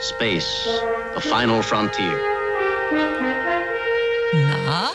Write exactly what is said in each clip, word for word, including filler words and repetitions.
Space, the final frontier. Na?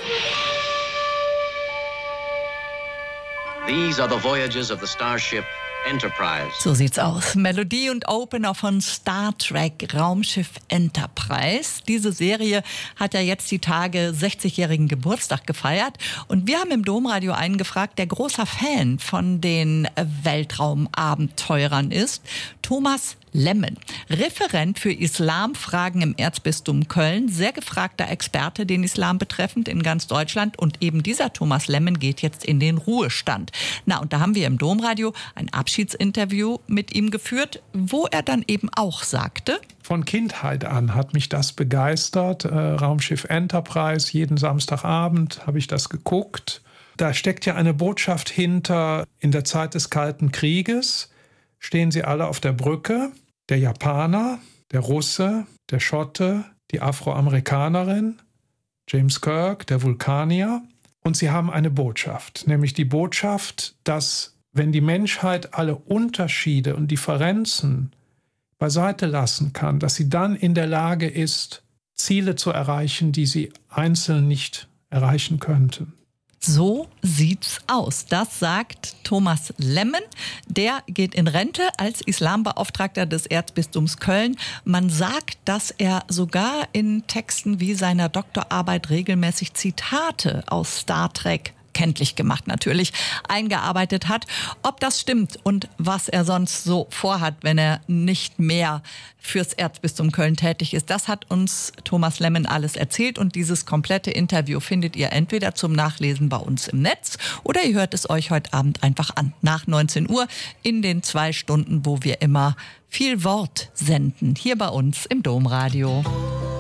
These are the voyages of the starship Enterprise. So sieht's aus. Melodie und Opener von Star Trek Raumschiff Enterprise. Diese Serie hat ja jetzt die Tage sechzigjährigen Geburtstag gefeiert. Und wir haben im Domradio einen gefragt, der großer Fan von den Weltraumabenteurern ist. Thomas Lemmen, Referent für Islamfragen im Erzbistum Köln, sehr gefragter Experte den Islam betreffend in ganz Deutschland. Und eben dieser Thomas Lemmen geht jetzt in den Ruhestand. Na, und da haben wir im Domradio ein Abschiedsinterview mit ihm geführt, wo er dann eben auch sagte: Von Kindheit an hat mich das begeistert. Äh, Raumschiff Enterprise, jeden Samstagabend habe ich das geguckt. Da steckt ja eine Botschaft hinter. In der Zeit des Kalten Krieges stehen sie alle auf der Brücke. Der Japaner, der Russe, der Schotte, die Afroamerikanerin, James Kirk, der Vulkanier. Und sie haben eine Botschaft, nämlich die Botschaft, dass wenn die Menschheit alle Unterschiede und Differenzen beiseite lassen kann, dass sie dann in der Lage ist, Ziele zu erreichen, die sie einzeln nicht erreichen könnten. So sieht's aus. Das sagt Thomas Lemmen. Der geht in Rente als Islambeauftragter des Erzbistums Köln. Man sagt, dass er sogar in Texten wie seiner Doktorarbeit regelmäßig Zitate aus Star Trek, kenntlich gemacht natürlich, eingearbeitet hat. Ob das stimmt und was er sonst so vorhat, wenn er nicht mehr fürs Erzbistum Köln tätig ist, das hat uns Thomas Lemmen alles erzählt. Und dieses komplette Interview findet ihr entweder zum Nachlesen bei uns im Netz oder ihr hört es euch heute Abend einfach an, nach neunzehn Uhr, in den zwei Stunden, wo wir immer viel Wort senden, hier bei uns im Domradio.